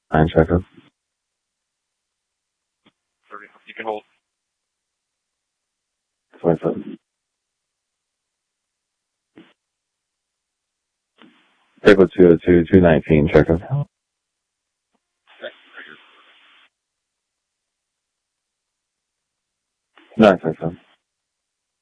9 checkup. You can hold. 27. Table 202, 219 checkup. 9 checkup.